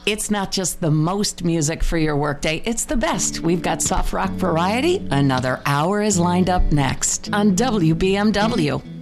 It's not just the most music for your workday, it's the best. We've got soft rock variety. Another hour is lined up next on WBMW.